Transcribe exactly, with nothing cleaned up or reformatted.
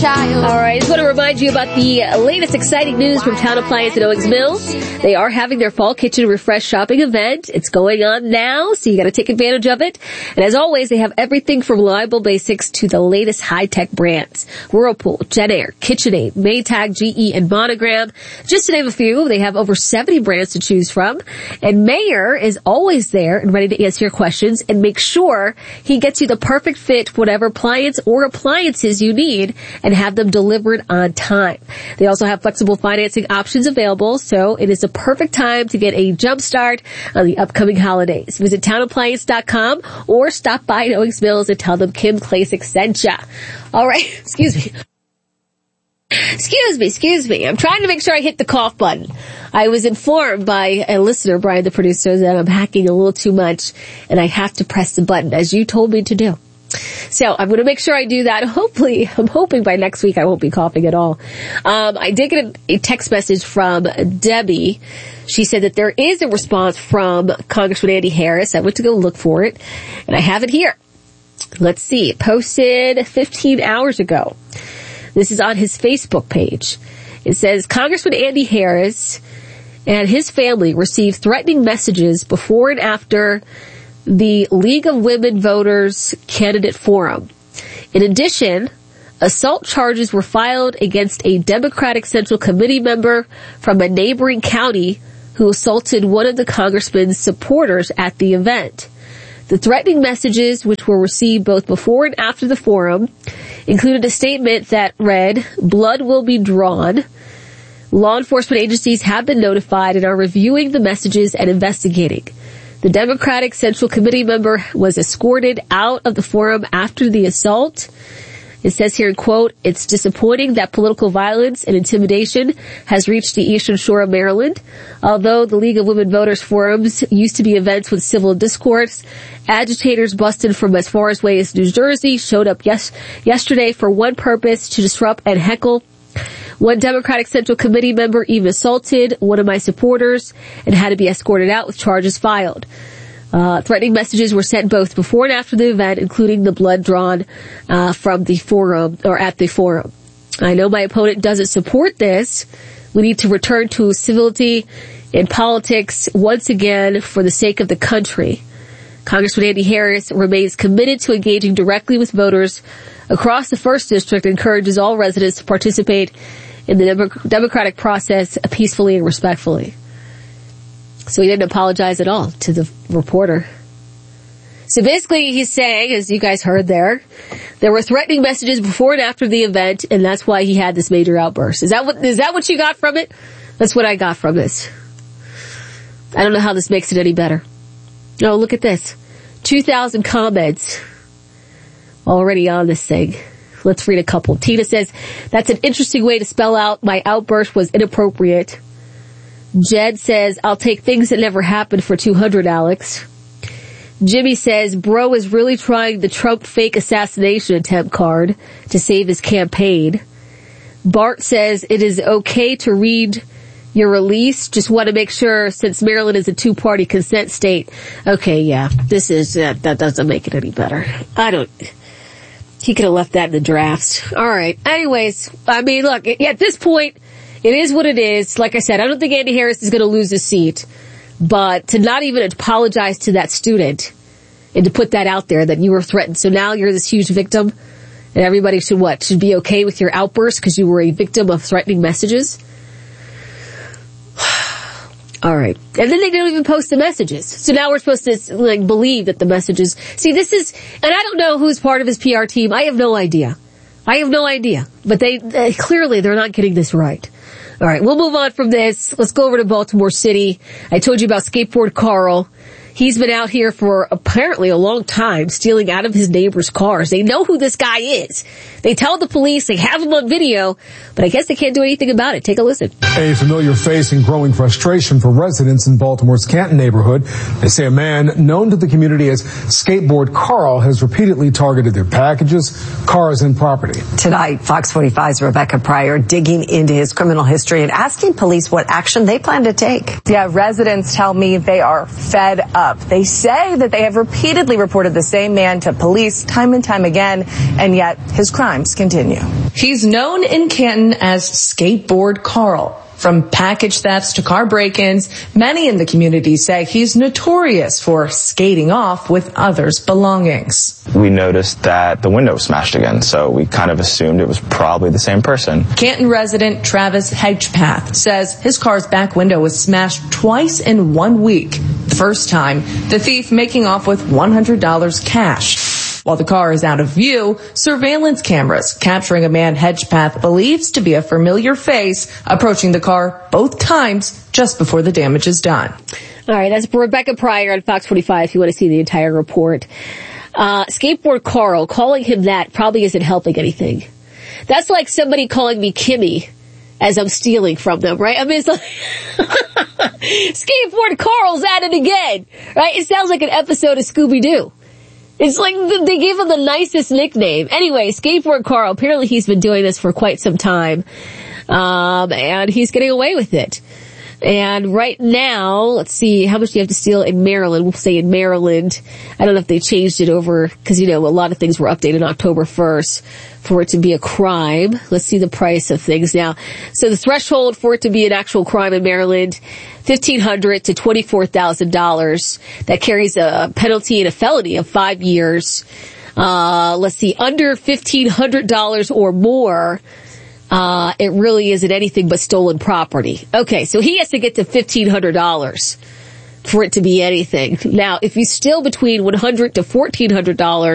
All right, I just want to remind you about the latest exciting news from Town Appliance at Owings Mills. They are having their Fall Kitchen Refresh shopping event. It's going on now, so you got to take advantage of it. And as always, they have everything from reliable basics to the latest high-tech brands. Whirlpool, JennAir, KitchenAid, Maytag, G E, and Monogram. Just to name a few, they have over seventy brands to choose from. And Mayor is always there and ready to answer your questions and make sure he gets you the perfect fit, whatever appliance or appliances you need, and have them delivered on time. They also have flexible financing options available, so it is the perfect time to get a jump start on the upcoming holidays. Visit town appliance dot com or stop by at Owings Mills and tell them Kim Klacik sent ya. All right, excuse me. Excuse me, excuse me. I'm trying to make sure I hit the cough button. I was informed by a listener, Brian, the producer, that I'm hacking a little too much, and I have to press the button, as you told me to do. So I'm going to make sure I do that. Hopefully, I'm hoping by next week I won't be coughing at all. Um, I did get a, a text message from Debbie. She said that there is a response from Congressman Andy Harris. I went to go look for it, and I have it here. Let's see. It posted fifteen hours ago. This is on his Facebook page. It says, Congressman Andy Harris and his family received threatening messages before and after the League of Women Voters Candidate Forum. In addition, assault charges were filed against a Democratic Central Committee member from a neighboring county who assaulted one of the congressman's supporters at the event. The threatening messages, which were received both before and after the forum, included a statement that read, "Blood will be drawn. Law enforcement agencies have been notified and are reviewing the messages and investigating." The Democratic Central Committee member was escorted out of the forum after the assault. It says here in quote, "It's disappointing that political violence and intimidation has reached the Eastern Shore of Maryland. Although the League of Women Voters forums used to be events with civil discourse, agitators busted from as far away as New Jersey showed up yes, yesterday for one purpose, to disrupt and heckle. One Democratic Central Committee member even assaulted one of my supporters and had to be escorted out with charges filed. Uh, threatening messages were sent both before and after the event, including the blood drawn uh, from the forum or at the forum. I know my opponent doesn't support this. We need to return to civility in politics once again for the sake of the country. Congressman Andy Harris remains committed to engaging directly with voters across the first District and encourages all residents to participate in the dem- democratic process peacefully and respectfully." So he didn't apologize at all to the reporter. So basically he's saying, as you guys heard there, there were threatening messages before and after the event, and that's why he had this major outburst. Is that what, is that what you got from it? That's what I got from this. I don't know how this makes it any better. Oh, look at this. two thousand comments already on this thing. Let's read a couple. Tina says, "That's an interesting way to spell out my outburst was inappropriate." Jed says, "I'll take things that never happened for two hundred, Alex." Jimmy says, "Bro is really trying the Trump fake assassination attempt card to save his campaign." Bart says, "It is okay to read your release. Just want to make sure since Maryland is a two-party consent state." Okay, yeah, this is, uh, that doesn't make it any better. I don't, he could have left that in the drafts. All right. Anyways, I mean, look, at this point, it is what it is. Like I said, I don't think Andy Harris is going to lose his seat. But to not even apologize to that student and to put that out there that you were threatened. So now you're this huge victim and everybody should what? Should be okay with your outburst because you were a victim of threatening messages? All right. And then they don't even post the messages. So now we're supposed to like believe that the messages. See, this is, and I don't know who's part of his P R team. I have no idea. I have no idea. But they, they clearly they're not getting this right. All right, we'll move on from this. Let's go over to Baltimore City. I told you about Skateboard Carl. He's been out here for apparently a long time stealing out of his neighbors' cars. They know who this guy is. They tell the police, they have him on video, but I guess they can't do anything about it. Take a listen. A familiar face and growing frustration for residents in Baltimore's Canton neighborhood. They say a man known to the community as Skateboard Carl has repeatedly targeted their packages, cars, and property. Tonight, Fox forty-five's Rebecca Pryor digging into his criminal history and asking police what action they plan to take. Yeah, residents tell me they are fed up up. They say that they have repeatedly reported the same man to police time and time again, and yet his crimes continue. He's known in Canton as Skateboard Carl. From package thefts to car break-ins, many in the community say he's notorious for skating off with others' belongings. We noticed that the window was smashed again, so we kind of assumed it was probably the same person. Canton resident Travis Hedgepath says his car's back window was smashed twice in one week. The first time, the thief making off with one hundred dollars cash. While the car is out of view, surveillance cameras capturing a man Hedgepath believes to be a familiar face approaching the car both times just before the damage is done. All right, that's Rebecca Pryor on Fox forty-five if you want to see the entire report. Uh, Skateboard Carl, calling him that probably isn't helping anything. That's like somebody calling me Kimmy as I'm stealing from them, right? I mean, it's like, Skateboard Carl's at it again, right? It sounds like an episode of Scooby-Doo. It's like they gave him the nicest nickname. Anyway, Skateboard Carl, apparently he's been doing this for quite some time. Um, and he's getting away with it. And right now, let's see, how much do you have to steal in Maryland? We'll say in Maryland. I don't know if they changed it over, because, you know, a lot of things were updated October first for it to be a crime. Let's see the price of things now. So the threshold for it to be an actual crime in Maryland, fifteen hundred dollars to twenty-four thousand dollars. That carries a penalty and a felony of five years. Uh, let's see, under fifteen hundred dollars or more, Uh, it really isn't anything but stolen property. Okay, so he has to get to fifteen hundred dollars for it to be anything. Now, if you steal between one hundred dollars to fourteen hundred dollars,